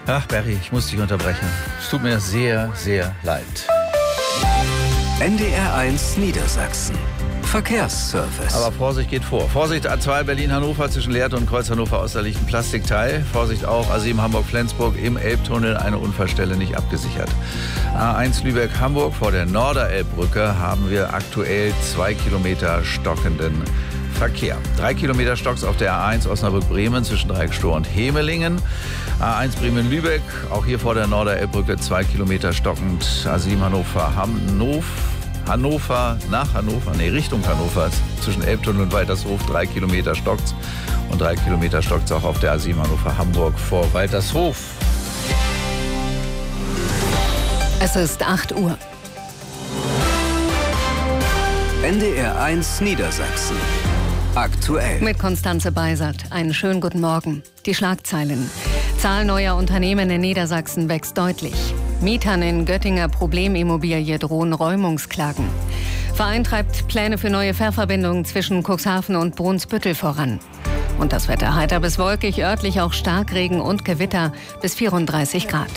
Ach, Berry, ich muss dich unterbrechen. Es tut mir sehr, sehr leid. NDR1 Niedersachsen. Verkehrsservice. Aber Vorsicht geht vor. Vorsicht A2 Berlin-Hannover zwischen Lehrte und Kreuz Hannover Ost, da liegt ein Plastikteil. Vorsicht auch A7 Hamburg-Flensburg im Elbtunnel, eine Unfallstelle nicht abgesichert. A1 Lübeck-Hamburg vor der Norderelbbrücke haben wir aktuell 2 Kilometer stockenden Verkehr. 3 Kilometer Stocks auf der A1 Osnabrück-Bremen zwischen Dreieckstor und Hemelingen. A1 Bremen-Lübeck, auch hier vor der Norderelbbrücke 2 Kilometer stockend. A7 Richtung Hannover, zwischen Elbtunnel und Waltershof 3 Kilometer stockt's und 3 Kilometer stockt's auch auf der A7 Hannover-Hamburg vor Waltershof. Es ist 8 Uhr. NDR1 Niedersachsen. Aktuell. Mit Konstanze Beisert. Einen schönen guten Morgen. Die Schlagzeilen. Zahl neuer Unternehmen in Niedersachsen wächst deutlich. Mietern in Göttinger Problemimmobilie drohen Räumungsklagen. Verein treibt Pläne für neue Fährverbindungen zwischen Cuxhaven und Brunsbüttel voran. Und das Wetter heiter bis wolkig, örtlich auch Starkregen und Gewitter bis 34 Grad.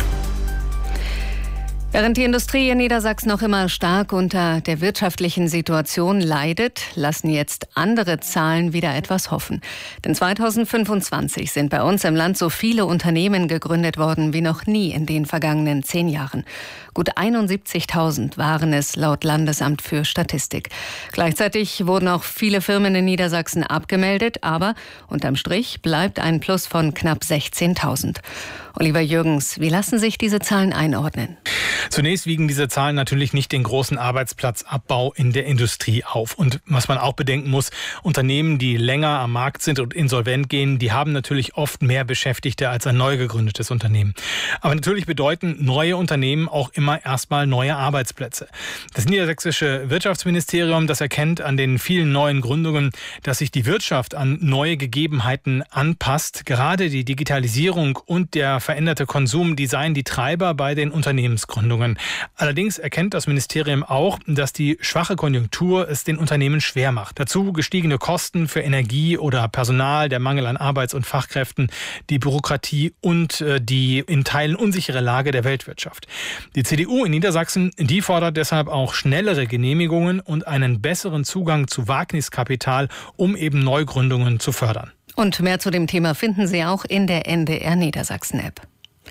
Während die Industrie in Niedersachsen noch immer stark unter der wirtschaftlichen Situation leidet, lassen jetzt andere Zahlen wieder etwas hoffen. Denn 2025 sind bei uns im Land so viele Unternehmen gegründet worden wie noch nie in den vergangenen 10 Jahren. Gut 71.000 waren es laut Landesamt für Statistik. Gleichzeitig wurden auch viele Firmen in Niedersachsen abgemeldet, aber unterm Strich bleibt ein Plus von knapp 16.000. Oliver Jürgens, wie lassen sich diese Zahlen einordnen? Zunächst wiegen diese Zahlen natürlich nicht den großen Arbeitsplatzabbau in der Industrie auf. Und was man auch bedenken muss, Unternehmen, die länger am Markt sind und insolvent gehen, die haben natürlich oft mehr Beschäftigte als ein neu gegründetes Unternehmen. Aber natürlich bedeuten neue Unternehmen auch immer erstmal neue Arbeitsplätze. Das niedersächsische Wirtschaftsministerium, das erkennt an den vielen neuen Gründungen, dass sich die Wirtschaft an neue Gegebenheiten anpasst. Gerade die Digitalisierung und der veränderte Konsum, die seien die Treiber bei den Unternehmensgründungen. Allerdings erkennt das Ministerium auch, dass die schwache Konjunktur es den Unternehmen schwer macht. Dazu gestiegene Kosten für Energie oder Personal, der Mangel an Arbeits- und Fachkräften, die Bürokratie und die in Teilen unsichere Lage der Weltwirtschaft. Die CDU in Niedersachsen, die fordert deshalb auch schnellere Genehmigungen und einen besseren Zugang zu Wagniskapital, um eben Neugründungen zu fördern. Und mehr zu dem Thema finden Sie auch in der NDR Niedersachsen-App.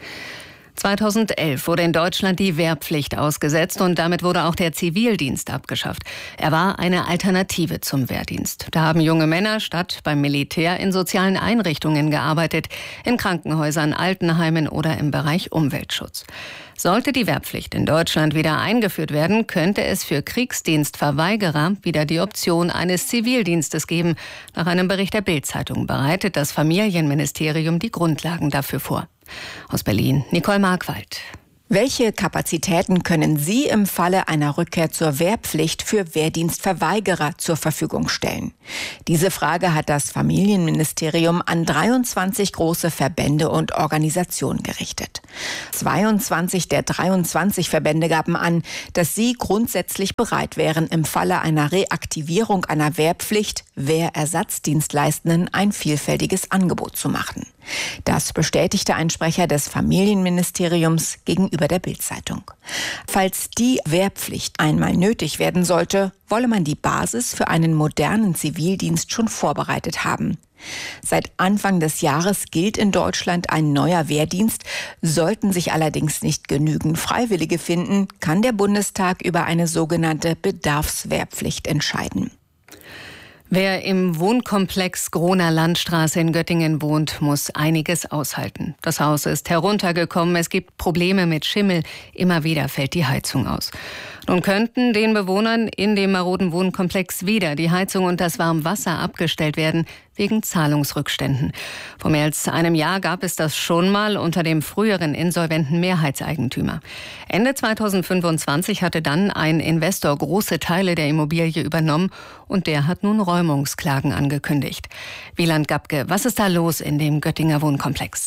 2011 wurde in Deutschland die Wehrpflicht ausgesetzt und damit wurde auch der Zivildienst abgeschafft. Er war eine Alternative zum Wehrdienst. Da haben junge Männer statt beim Militär in sozialen Einrichtungen gearbeitet, in Krankenhäusern, Altenheimen oder im Bereich Umweltschutz. Sollte die Wehrpflicht in Deutschland wieder eingeführt werden, könnte es für Kriegsdienstverweigerer wieder die Option eines Zivildienstes geben. Nach einem Bericht der Bild-Zeitung bereitet das Familienministerium die Grundlagen dafür vor. Aus Berlin, Nicole Markwald. Welche Kapazitäten können Sie im Falle einer Rückkehr zur Wehrpflicht für Wehrdienstverweigerer zur Verfügung stellen? Diese Frage hat das Familienministerium an 23 große Verbände und Organisationen gerichtet. 22 der 23 Verbände gaben an, dass sie grundsätzlich bereit wären, im Falle einer Reaktivierung einer Wehrpflicht Wehrersatzdienstleistenden ein vielfältiges Angebot zu machen. Das bestätigte ein Sprecher des Familienministeriums gegenüber der Bild-Zeitung. Falls die Wehrpflicht einmal nötig werden sollte, wolle man die Basis für einen modernen Zivildienst schon vorbereitet haben. Seit Anfang des Jahres gilt in Deutschland ein neuer Wehrdienst. Sollten sich allerdings nicht genügend Freiwillige finden, kann der Bundestag über eine sogenannte Bedarfswehrpflicht entscheiden. Wer im Wohnkomplex Groner Landstraße in Göttingen wohnt, muss einiges aushalten. Das Haus ist heruntergekommen, es gibt Probleme mit Schimmel, immer wieder fällt die Heizung aus. Nun könnten den Bewohnern in dem maroden Wohnkomplex wieder die Heizung und das Warmwasser abgestellt werden, wegen Zahlungsrückständen. Vor mehr als einem Jahr gab es das schon mal unter dem früheren insolventen Mehrheitseigentümer. Ende 2025 hatte dann ein Investor große Teile der Immobilie übernommen und der hat nun Räumungsklagen angekündigt. Wieland Gabke, was ist da los in dem Göttinger Wohnkomplex?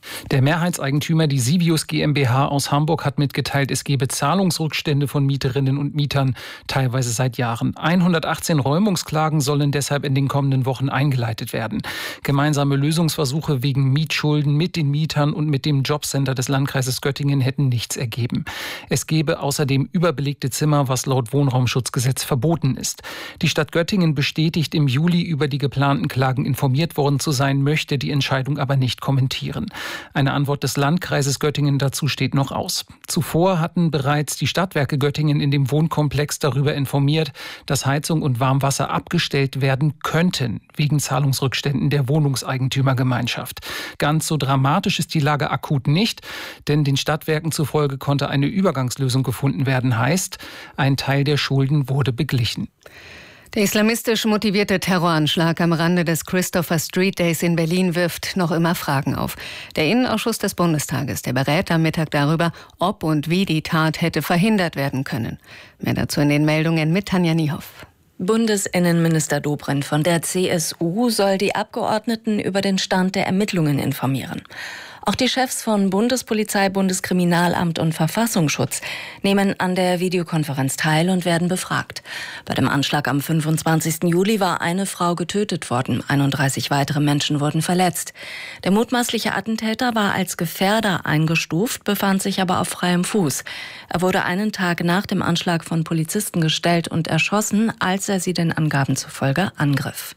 Der Mehrheitseigentümer, die Sibius GmbH aus Hamburg, hat mitgeteilt, es gebe Zahlungsrückstände von Mieterinnen und Mietern, teilweise seit Jahren. 118 Räumungsklagen sollen deshalb in den kommenden Wochen eingeleitet werden. Gemeinsame Lösungsversuche wegen Mietschulden mit den Mietern und mit dem Jobcenter des Landkreises Göttingen hätten nichts ergeben. Es gebe außerdem überbelegte Zimmer, was laut Wohnraumschutzgesetz verboten ist. Die Stadt Göttingen bestätigt, im Juli über die geplanten Klagen informiert worden zu sein, möchte die Entscheidung aber nicht kommentieren. Eine Antwort des Landkreises Göttingen dazu steht noch aus. Zuvor hatten bereits die Stadtwerke Göttingen in dem Wohnkomplex darüber informiert, dass Heizung und Warmwasser abgestellt werden könnten, wegen Zahlungsrückständen der Wohnungseigentümergemeinschaft. Ganz so dramatisch ist die Lage akut nicht, denn den Stadtwerken zufolge konnte eine Übergangslösung gefunden werden, heißt, ein Teil der Schulden wurde beglichen. Der islamistisch motivierte Terroranschlag am Rande des Christopher Street Days in Berlin wirft noch immer Fragen auf. Der Innenausschuss des Bundestages, der berät am Mittag darüber, ob und wie die Tat hätte verhindert werden können. Mehr dazu in den Meldungen mit Tanja Niehoff. Bundesinnenminister Dobrindt von der CSU soll die Abgeordneten über den Stand der Ermittlungen informieren. Auch die Chefs von Bundespolizei, Bundeskriminalamt und Verfassungsschutz nehmen an der Videokonferenz teil und werden befragt. Bei dem Anschlag am 25. Juli war eine Frau getötet worden, 31 weitere Menschen wurden verletzt. Der mutmaßliche Attentäter war als Gefährder eingestuft, befand sich aber auf freiem Fuß. Er wurde einen Tag nach dem Anschlag von Polizisten gestellt und erschossen, als er sie den Angaben zufolge angriff.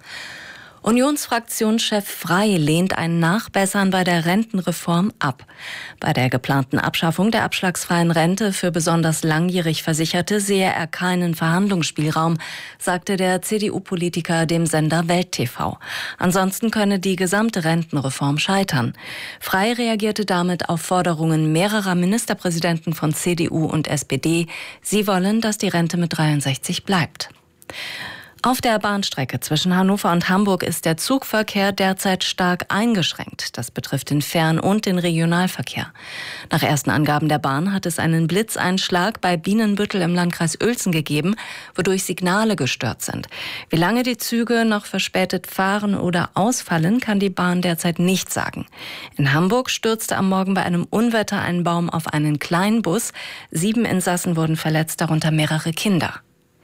Unionsfraktionschef Frey lehnt ein Nachbessern bei der Rentenreform ab. Bei der geplanten Abschaffung der abschlagsfreien Rente für besonders langjährig Versicherte sehe er keinen Verhandlungsspielraum, sagte der CDU-Politiker dem Sender Welt TV. Ansonsten könne die gesamte Rentenreform scheitern. Frey reagierte damit auf Forderungen mehrerer Ministerpräsidenten von CDU und SPD. Sie wollen, dass die Rente mit 63 bleibt. Auf der Bahnstrecke zwischen Hannover und Hamburg ist der Zugverkehr derzeit stark eingeschränkt. Das betrifft den Fern- und den Regionalverkehr. Nach ersten Angaben der Bahn hat es einen Blitzeinschlag bei Bienenbüttel im Landkreis Uelzen gegeben, wodurch Signale gestört sind. Wie lange die Züge noch verspätet fahren oder ausfallen, kann die Bahn derzeit nicht sagen. In Hamburg stürzte am Morgen bei einem Unwetter ein Baum auf einen kleinen Bus. 7 Insassen wurden verletzt, darunter mehrere Kinder.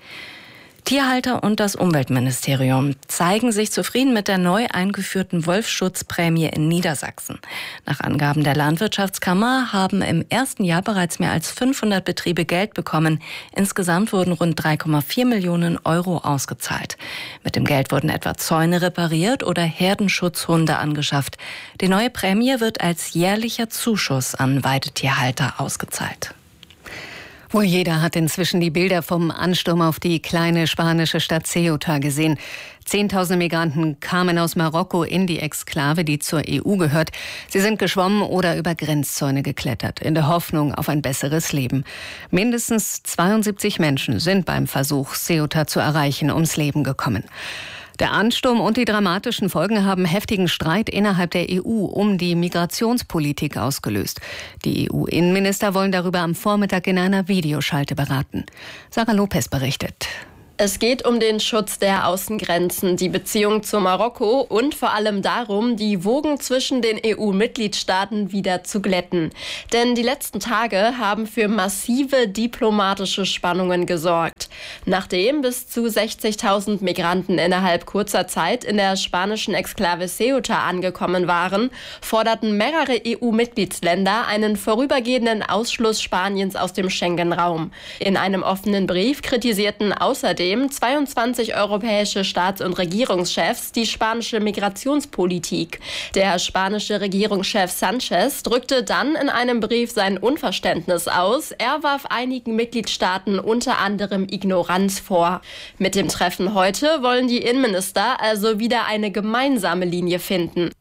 Tierhalter und das Umweltministerium zeigen sich zufrieden mit der neu eingeführten Wolfsschutzprämie in Niedersachsen. Nach Angaben der Landwirtschaftskammer haben im ersten Jahr bereits mehr als 500 Betriebe Geld bekommen. Insgesamt wurden rund 3,4 Millionen Euro ausgezahlt. Mit dem Geld wurden etwa Zäune repariert oder Herdenschutzhunde angeschafft. Die neue Prämie wird als jährlicher Zuschuss an Weidetierhalter ausgezahlt. Wohl jeder hat inzwischen die Bilder vom Ansturm auf die kleine spanische Stadt Ceuta gesehen. 10.000 Migranten kamen aus Marokko in die Exklave, die zur EU gehört. Sie sind geschwommen oder über Grenzzäune geklettert, in der Hoffnung auf ein besseres Leben. Mindestens 72 Menschen sind beim Versuch, Ceuta zu erreichen, ums Leben gekommen. Der Ansturm und die dramatischen Folgen haben heftigen Streit innerhalb der EU um die Migrationspolitik ausgelöst. Die EU-Innenminister wollen darüber am Vormittag in einer Videoschalte beraten. Sarah Lopez berichtet. Es geht um den Schutz der Außengrenzen, die Beziehung zu Marokko und vor allem darum, die Wogen zwischen den EU-Mitgliedstaaten wieder zu glätten. Denn die letzten Tage haben für massive diplomatische Spannungen gesorgt. Nachdem bis zu 60.000 Migranten innerhalb kurzer Zeit in der spanischen Exklave Ceuta angekommen waren, forderten mehrere EU-Mitgliedsländer einen vorübergehenden Ausschluss Spaniens aus dem Schengen-Raum. In einem offenen Brief kritisierten außerdem 22 europäische Staats- und Regierungschefs die spanische Migrationspolitik. Der spanische Regierungschef Sanchez drückte dann in einem Brief sein Unverständnis aus. Er warf einigen Mitgliedstaaten unter anderem Ignoranz vor. Mit dem Treffen heute wollen die Innenminister also wieder eine gemeinsame Linie finden.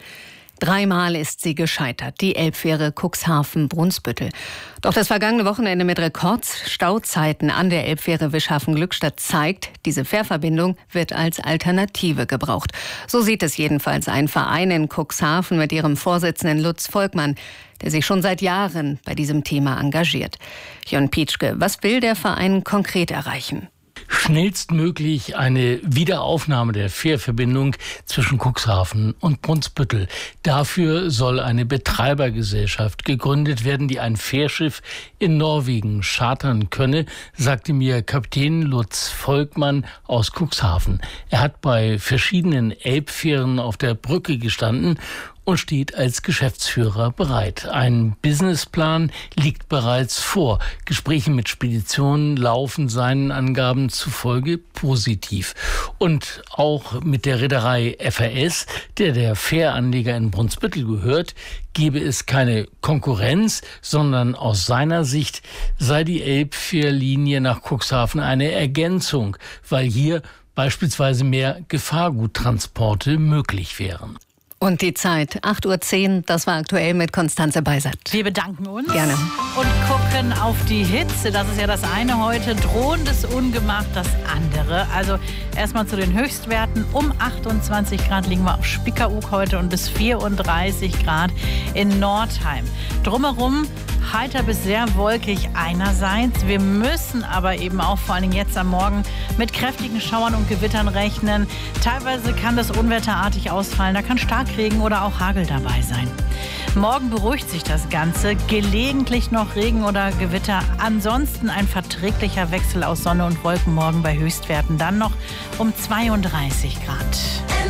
3-mal ist sie gescheitert, die Elbfähre Cuxhaven-Brunsbüttel. Doch das vergangene Wochenende mit Rekordstauzeiten an der Elbfähre Wischhafen-Glückstadt zeigt, diese Fährverbindung wird als Alternative gebraucht. So sieht es jedenfalls ein Verein in Cuxhaven mit ihrem Vorsitzenden Lutz Volkmann, der sich schon seit Jahren bei diesem Thema engagiert. Jon Pietschke, was will der Verein konkret erreichen? schnellstmöglich eine Wiederaufnahme der Fährverbindung zwischen Cuxhaven und Brunsbüttel. Dafür soll eine Betreibergesellschaft gegründet werden, die ein Fährschiff in Norwegen chartern könne, sagte mir Kapitän Lutz Volkmann aus Cuxhaven. Er hat bei verschiedenen Elbfähren auf der Brücke gestanden und steht als Geschäftsführer bereit. Ein Businessplan liegt bereits vor. Gespräche mit Speditionen laufen seinen Angaben zufolge positiv. Und auch mit der Reederei FRS, der Fähranleger in Brunsbüttel gehört, gebe es keine Konkurrenz, sondern aus seiner Sicht sei die Elbfährlinie nach Cuxhaven eine Ergänzung, weil hier beispielsweise mehr Gefahrguttransporte möglich wären. Und die Zeit, 8:10 Uhr, das war aktuell mit Konstanze Beisert. Wir bedanken uns. Gerne. Und gucken auf die Hitze. Das ist ja das eine heute. Drohendes Ungemach das andere. Also erstmal zu den Höchstwerten. Um 28 Grad liegen wir auf Spiekeroog heute und bis 34 Grad in Nordheim. Drumherum heiter bis sehr wolkig einerseits. Wir müssen aber eben auch vor allen Dingen jetzt am Morgen mit kräftigen Schauern und Gewittern rechnen. Teilweise kann das unwetterartig ausfallen. Da kann Starkregen oder auch Hagel dabei sein. Morgen beruhigt sich das Ganze. Gelegentlich noch Regen oder Gewitter. Ansonsten ein verträglicher Wechsel aus Sonne und Wolken morgen bei Höchstwerten. Dann noch um 32 Grad.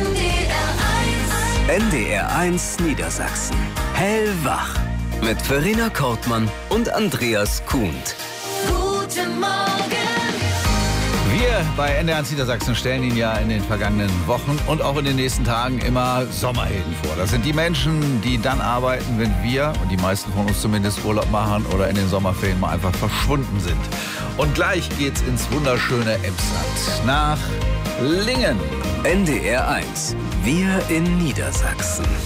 NDR1 Niedersachsen. Hellwach. Mit Verena Kortmann und Andreas Kuhnt. Guten Morgen. Wir bei NDR1 Niedersachsen stellen Ihnen ja in den vergangenen Wochen und auch in den nächsten Tagen immer Sommerhelden vor. Das sind die Menschen, die dann arbeiten, wenn wir, und die meisten von uns zumindest, Urlaub machen oder in den Sommerferien mal einfach verschwunden sind. Und gleich geht's ins wunderschöne Emsland, nach Lingen. NDR1. Wir in Niedersachsen.